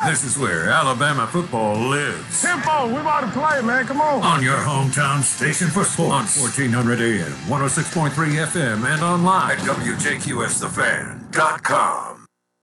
This is where Alabama football lives. Tempo, we about to play, man. Come on. On your hometown station for sports. On 1400 AM, 106.3 FM, and online at WJQSTheFan.com.